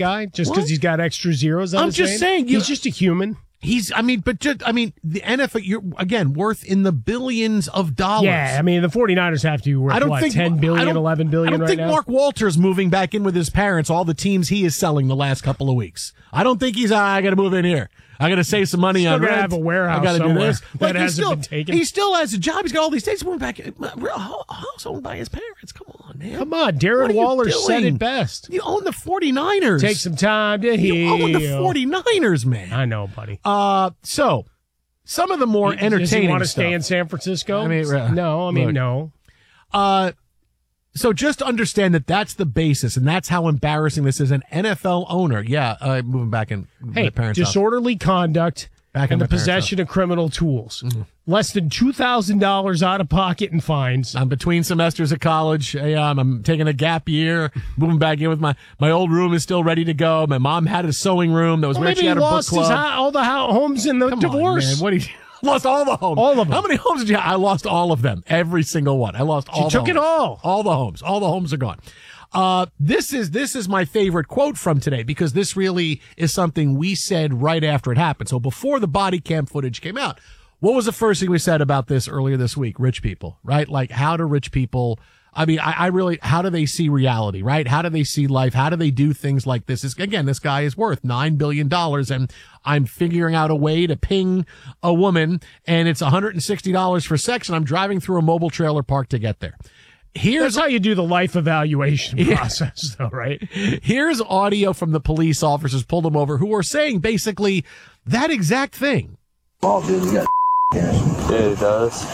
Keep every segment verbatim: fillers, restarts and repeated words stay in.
guy just because he's got extra zeros on I'm his just name? saying. You, he's just a human. He's, I mean, but just, I mean, the N F L, you're, again, worth in the billions of dollars. Yeah, I mean, the 49ers have to be worth, I don't what, think, ten billion I don't, eleven billion I don't right think now? Mark Walters moving back in with his parents, all the teams he is selling the last couple of weeks. I don't think he's, ah, I got to move in here. I got to save some money Still on gotta rent. have a warehouse I got to do somewhere this. that Like, he hasn't still, been taken. He still has a job. He's got all these things. He's moving back. A house owned by his parents. Come on, man. Come on, Darren Waller said it best. You own the 49ers. Take some time to heal. You own the 49ers, man. I know, buddy. Uh, so, some of the more entertaining Does he want to stuff. stay in San Francisco? I mean, uh, no, I mean, look. no. Uh, so just understand that that's the basis, and that's how embarrassing this is. An N F L owner, yeah, uh, moving back in Hey, my parents' house. disorderly conduct Back in and my the parents' possession of criminal tools. Mm-hmm. Less than two thousand dollars out of pocket in fines. I'm between semesters of college. Yeah, I'm, I'm taking a gap year, moving back in with my, my old room is still ready to go. My mom had a sewing room that was Well, where maybe she he had her book lost his club. ho- all the ho- homes in the Come divorce. on, man. What do you lost all the homes? All of them. How many homes did you have? I lost all of them. Every single one. I lost all She the took it homes. all. All the homes. All the homes are gone. Uh, this is, this is my favorite quote from today because this really is something we said right after it happened. So before the body cam footage came out, what was the first thing we said about this earlier this week? Rich people, right? Like, how do rich people, I mean, I, I really, how do they see reality, right? How do they see life? How do they do things like this? It's, again, this guy is worth nine billion dollars and I'm figuring out a way to ping a woman and it's one hundred sixty dollars for sex and I'm driving through a mobile trailer park to get there. Here's That's how you do the life evaluation Yeah. process, though, right? Here's audio from the police officers pulled him over who are saying basically that exact thing. Oh, dude, you got cash. Yeah, he does.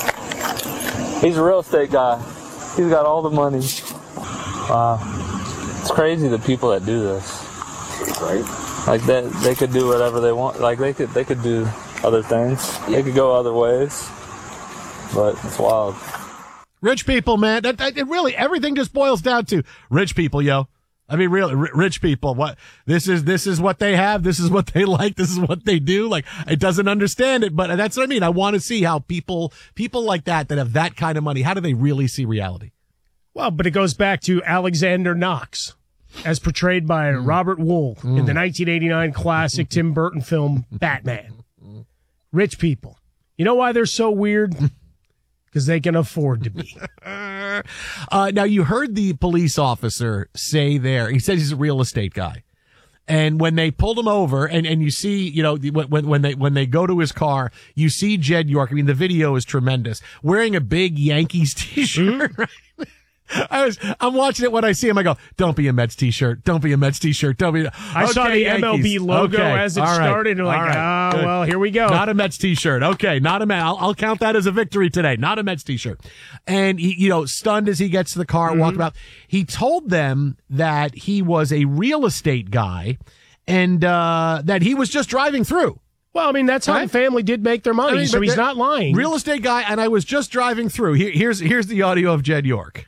He's a real estate guy. He's got all the money. Wow. It's crazy the people that do this. Right? Like that, they could do whatever they want. Like they could, they could do other things. They could go other ways. But it's wild. Rich people, man. That, that it really everything just boils down to rich people, yo. I mean, really, r- rich people. What this is, this is what they have. This is what they like. This is what they do. Like, it doesn't understand it, but that's what I mean. I want to see how people, people like that, that have that kind of money, how do they really see reality? Well, but it goes back to Alexander Knox, as portrayed by mm. Robert Wool mm. in the nineteen eighty-nine classic Tim Burton film Batman. Rich people. You know why they're so weird? Because they can afford to be. uh, now, you heard the police officer say there, he says he's a real estate guy. And when they pulled him over and, and you see, you know, when, when they, when they go to his car, you see Jed York. I mean, the video is tremendous. Wearing a big Yankees t-shirt, right? I was, I'm watching it when I see him. I go, don't be a Mets t-shirt. Don't be a Mets t-shirt. Don't be. I okay, saw the Yankees. M L B logo okay. as it right. started. And like, right. ah, oh, well, here we go. Not a Mets t-shirt. Okay. Not a Mets. I'll, I'll count that as a victory today. Not a Mets t-shirt. And he, you know, stunned as he gets to the car, mm-hmm. walking out, he told them that he was a real estate guy and, uh, that he was just driving through. Well, I mean, that's how right? the family did make their money. I mean, so he's not lying. Real estate guy. And I was just driving through. Here, here's, here's the audio of Jed York.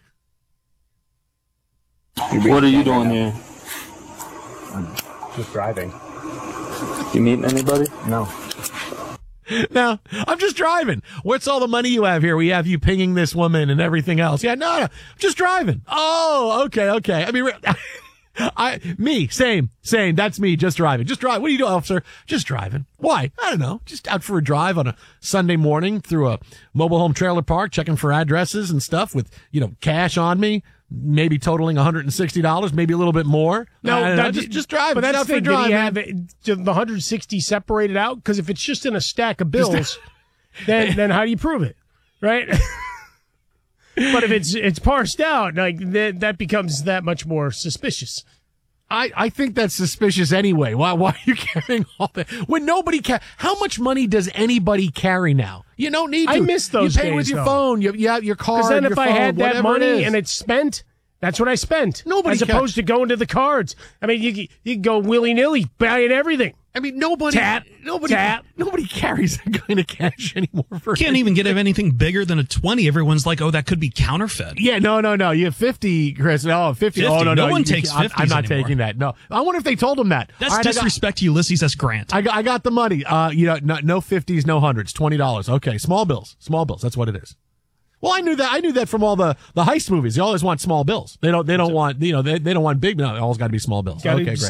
What are you doing here? I'm just driving. You meeting anybody? No. No, I'm just driving. What's all the money you have here? We have you pinging this woman and everything else. Yeah, no, no, I'm just driving. Oh, okay, okay. I mean, I, me, same, same. That's me, just driving. Just drive. What do you do, officer? Just driving. Why? I don't know. Just out for a drive on a Sunday morning through a mobile home trailer park, checking for addresses and stuff with, you know, cash on me. Maybe totaling one hundred sixty dollars, maybe a little bit more. No, that, know, just, just drive. But that's out the thing. for drive, Did he have it, the one hundred sixty separated out? Because if it's just in a stack of bills, then then how do you prove it, right? But if it's it's parsed out, like that, that becomes that much more suspicious. I, I think that's suspicious anyway. Why why are you carrying all that? When nobody ca- how much money does anybody carry now? You don't need to. I miss those You pay days, with your though. phone. You, you have your card, Because then your if phone, I had that whatever money it is. and it's spent, that's what I spent. Nobody As ca- opposed to going to the cards. I mean, you you can go willy-nilly buying everything. I mean, nobody, Tap, nobody, tap. nobody carries that kind of cash anymore. For Can't even get anything bigger than a twenty. Everyone's like, oh, that could be counterfeit. Yeah, no, no, no. You have fifty, Chris. Oh, fifty. fifty. Oh, no, no no. one you, takes I'm, fifties I'm not anymore. taking that. No. I wonder if they told him that. That's All right, disrespect to Ulysses S. Grant. I got, I got the money. Uh, you know, no, no fifties, no hundreds, twenty dollars. Okay, small bills, small bills. That's what it is. Well, I knew that. I knew that from all the, the heist movies. They always want small bills. They don't. They don't want. You know. They, they don't want big. No, it always got to be small bills. Gotta Okay, great.